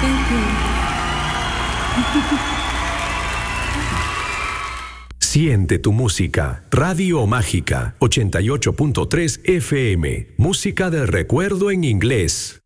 Thank you. Siente tu música. Radio Mágica 88.3 FM. Música del recuerdo en inglés.